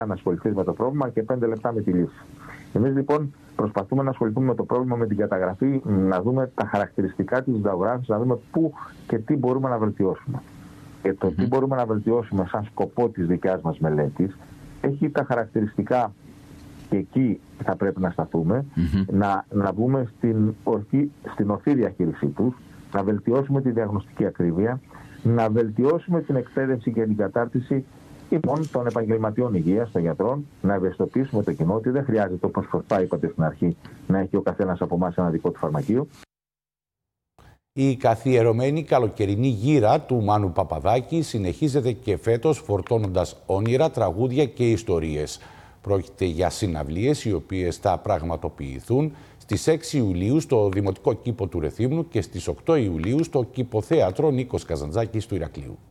να ασχοληθεί με το πρόβλημα και 5 λεπτά με τη λύση. Εμείς λοιπόν προσπαθούμε να ασχοληθούμε με το πρόβλημα, με την καταγραφή, να δούμε τα χαρακτηριστικά της ζωγράφησης, να δούμε πού και τι μπορούμε να βελτιώσουμε. Και το τι μπορούμε να βελτιώσουμε σαν σκοπό της δικιάς μας μελέτης έχει τα χαρακτηριστικά, και εκεί θα πρέπει να σταθούμε, να βγούμε στην ορθή διαχείρισή τους, να βελτιώσουμε τη διαγνωστική ακρίβεια, να βελτιώσουμε την εκπαίδευση και την κατάρτιση των επαγγελματιών υγείας, των γιατρών, να ευαισθητοποιήσουμε το κοινό ότι δεν χρειάζεται, όπως σωστά είπατε στην αρχή, να έχει ο καθένας από εμάς ένα δικό του φαρμακείο. Η καθιερωμένη καλοκαιρινή γύρα του Μάνου Παπαδάκη συνεχίζεται και φέτος, φορτώνοντας όνειρα, τραγούδια και ιστορίες. Πρόκειται για συναυλίες οι οποίες θα πραγματοποιηθούν στις 6 Ιουλίου στο Δημοτικό Κήπο του Ρεθύμνου και στις 8 Ιουλίου στο Κηποθέατρο Νίκος Καζαντζάκης του Ηρακλείου.